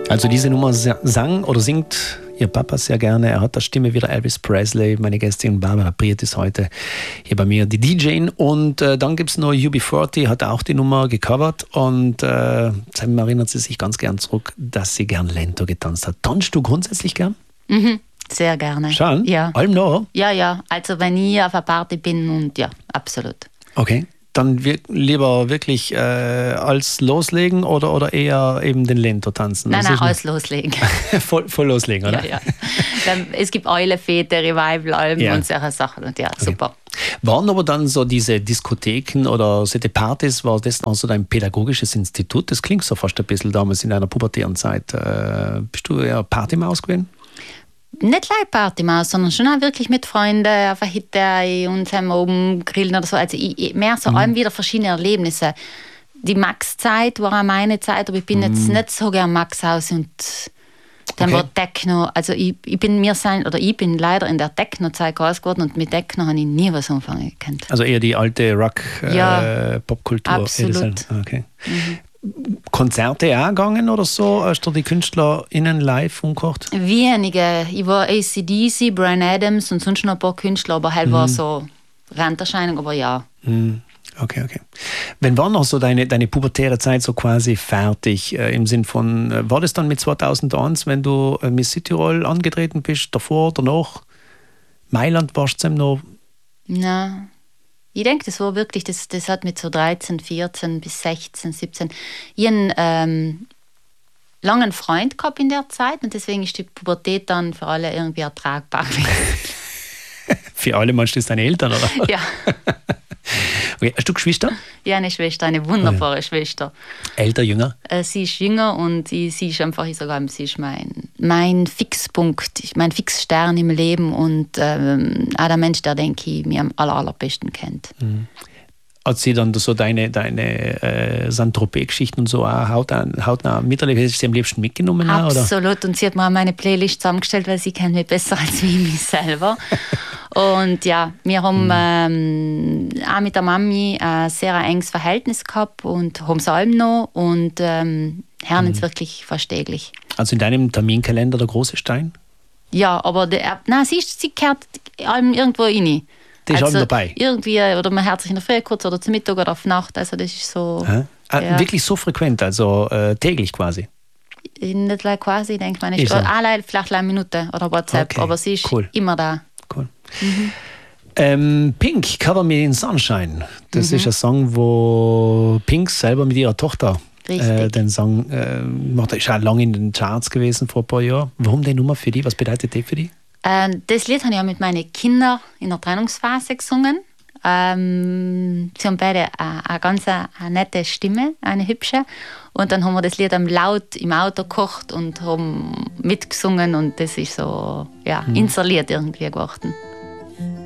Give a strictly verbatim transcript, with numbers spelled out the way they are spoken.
Also diese Nummer sang oder singt ihr Papa sehr gerne. Er hat der Stimme wieder Elvis Presley. Meine Gästin Barbara Priet ist heute hier bei mir, die D J. Und äh, dann gibt es noch U B vierzig, hat auch die Nummer gecovert. Und äh, Sam erinnert sie sich ganz gern zurück, dass sie gern Lento getanzt hat. Tanzt du grundsätzlich gern? Mhm, sehr gerne. Schon? Ja. Allem noch? Ja, ja. Also wenn ich auf einer Party bin und ja, absolut. Okay. Dann wir, lieber wirklich äh, als loslegen oder, oder eher eben den Lento tanzen? Nein, nein, als loslegen. voll, voll loslegen, oder? Ja, ja. Dann, es gibt Eulefete, Revival-Alben ja. und solche Sachen. Und ja, okay. Super. Waren aber dann so diese Diskotheken oder solche Partys, war das auch so dein pädagogisches Institut? Das klingt so fast ein bisschen damals in deiner pubertären Zeit. Äh, bist du eher Partymaus gewesen? Nicht like Partymaus, sondern schon auch wirklich mit Freunden auf einer Hütte und haben oben grillen oder so. Also ich, mehr so mhm. allem wieder verschiedene Erlebnisse. Die Max-Zeit war auch meine Zeit, aber ich bin mhm. jetzt nicht so gern Max-Haus und dann okay. war Techno. Also ich, ich bin mir sein oder ich bin leider in der Techno-Zeit groß geworden und mit Techno habe ich nie was anfangen können. Also eher die alte Rock-Popkultur. Ja, absolut. Okay. Mhm. Konzerte auch gegangen oder so? Hast du die KünstlerInnen live umgekocht? Wenige. Ich war A C D C, Bryan Adams und sonst noch ein paar Künstler, aber halt mhm. war so Randerscheinung, aber ja. Mhm. Okay, okay. Wann war noch so deine, deine pubertäre Zeit so quasi fertig? Äh, Im Sinn von, äh, war das dann mit zweitausendeins, wenn du äh, Miss Südtirol angetreten bist, davor oder noch? Mailand warst du noch? Nein. Ich denke, das war wirklich, das, das hat mit so dreizehn, vierzehn bis sechzehn, siebzehn. Ich habe einen ähm, langen Freund gehabt in der Zeit und deswegen ist die Pubertät dann für alle irgendwie ertragbar gewesen. Für alle meinst du das deine Eltern, oder? Ja. Okay. Hast du Geschwister? Ja, eine Schwester, eine wunderbare oh ja. Schwester. Älter, jünger? Äh, sie ist jünger und ich, sie ist einfach, ich sage, sie ist mein, mein Fixpunkt, mein Fixstern im Leben und ähm, auch der Mensch, der, denke ich, mir am aller, allerbesten kennt. Mhm. Hat sie dann so deine, deine äh, Saint-Tropez-Geschichten und so auch hautnah, hautnah miterlebt? Hast du sie am liebsten mitgenommen? Absolut. Oder? Und sie hat mir meine Playlist zusammengestellt, weil sie kennt mich besser als ich mich selber. Und ja, wir haben mhm. ähm, auch mit der Mami ein sehr enges Verhältnis gehabt und haben es allem noch und ähm, hören mhm. uns wirklich fast täglich. Also in deinem Terminkalender der große Stein? Ja, aber der, nein, sie, ist, sie gehört allem irgendwo rein. Die ist also allem dabei? Irgendwie, oder man hört sich in der Früh kurz oder zum Mittag oder auf Nacht, also das ist so... Ah, ja. Wirklich so frequent, also äh, täglich quasi? Nicht quasi, ich denke ich. Ah, vielleicht eine Minute oder WhatsApp, okay. aber sie ist cool. immer da. Cool. Mhm. Ähm, Pink, Cover Me in Sunshine. Das mhm. ist ein Song, wo Pink selber mit ihrer Tochter äh, den Song äh, macht. Ist auch lange in den Charts gewesen vor ein paar Jahren. Warum die Nummer für dich? Was bedeutet die für dich? Ähm, das Lied habe ich auch mit meinen Kindern in der Trennungsphase gesungen. Ähm, sie haben beide eine, eine ganz eine nette Stimme, eine hübsche. Und dann haben wir das Lied laut im Auto gekocht und haben mitgesungen und das ist so ja, mhm. installiert irgendwie geworden.